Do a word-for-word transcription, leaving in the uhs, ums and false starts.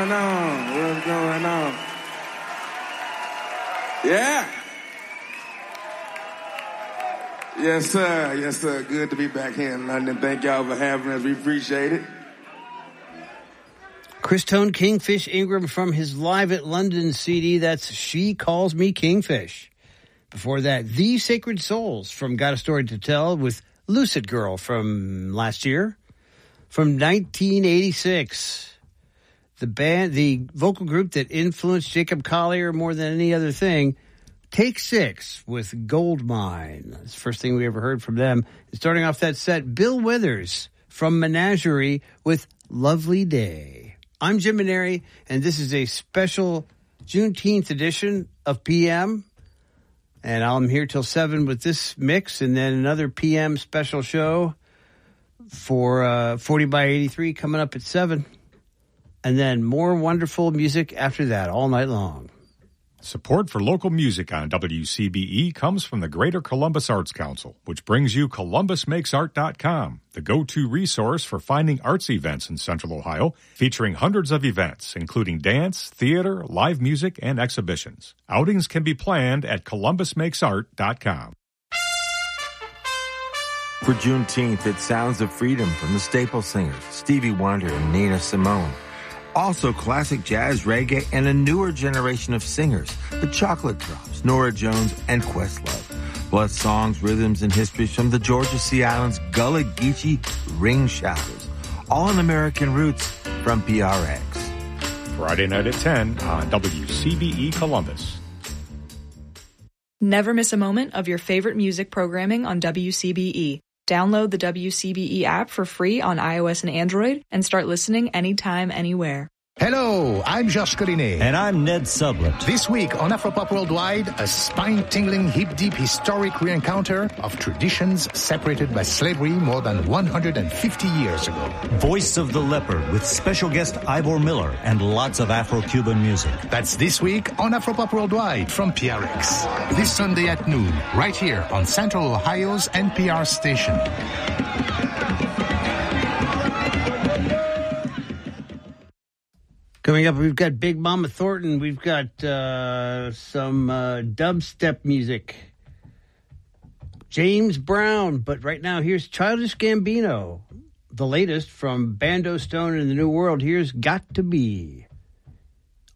going on? What's going on? Yeah. Yes, sir. Yes, sir. Good to be back here in London. Thank y'all for having us. We appreciate it. Chris Tone, Kingfish Ingram from his Live at London C D. That's She Calls Me Kingfish. Before that, The Sacred Souls from Got a Story to Tell with Lucid Girl from last year. From nineteen eighty-six, the band, the vocal group that influenced Jacob Collier more than any other thing, Take Six with Gold Mine. That's the first thing we ever heard from them. And starting off that set, Bill Withers from Menagerie with Lovely Day. I'm Jim Maneri, and this is a special Juneteenth edition of P M. And I'm here till seven with this mix, and then another P M special show for uh, forty by eighty-three coming up at seven. And then more wonderful music after that all night long. Support for local music on W C B E comes from the Greater Columbus Arts Council, which brings you Columbus Makes Art dot com, the go-to resource for finding arts events in Central Ohio, featuring hundreds of events, including dance, theater, live music, and exhibitions. Outings can be planned at Columbus Makes Art dot com. For Juneteenth, it's Sounds of Freedom from the Staple Singers, Stevie Wonder and Nina Simone. Also classic jazz, reggae, and a newer generation of singers, the Chocolate Drops, Nora Jones, and Questlove. Plus songs, rhythms, and histories from the Georgia Sea Islands Gullah Geechee Ring Shouters. All in American roots from P R X. Friday night at ten on W C B E Columbus. Never miss a moment of your favorite music programming on W C B E. Download the W C B E app for free on iOS and Android and start listening anytime, anywhere. Hello, I'm Josh Collinet. And I'm Ned Sublett. This week on Afropop Worldwide, a spine-tingling, hip-deep historic re-encounter of traditions separated by slavery more than one hundred fifty years ago. Voice of the Leopard with special guest Ivor Miller and lots of Afro-Cuban music. That's this week on Afropop Worldwide from P R X. This Sunday at noon, right here on Central Ohio's N P R station. Coming up, we've got Big Mama Thornton. We've got uh, some uh, dubstep music. James Brown. But right now, here's Childish Gambino. The latest from Bando Stone and the New World. Here's Got to Be.